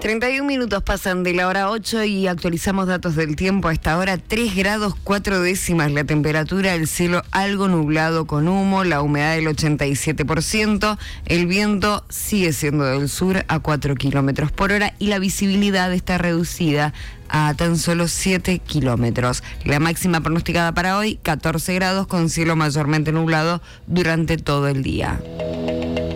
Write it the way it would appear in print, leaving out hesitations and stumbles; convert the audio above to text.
31 minutos pasan de la hora 8 y actualizamos datos del tiempo. A esta hora 3 grados 4 décimas la temperatura, el cielo algo nublado con humo, la humedad del 87%, el viento sigue siendo del sur a 4 kilómetros por hora y la visibilidad está reducida a tan solo 7 kilómetros. La máxima pronosticada para hoy, 14 grados con cielo mayormente nublado durante todo el día.